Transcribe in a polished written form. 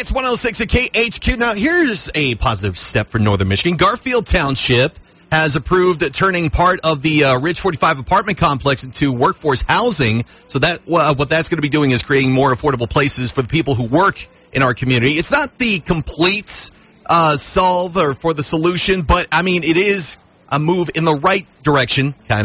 It's 106 at KHQ. Now, here's a positive step for Northern Michigan. Garfield Township has approved turning part of the Ridge 45 apartment complex into workforce housing. So that what that's going to be doing is creating more affordable places for the people who work in our community. It's not the complete solve or for the solution, but, I mean, it is a move in the right direction, kind of.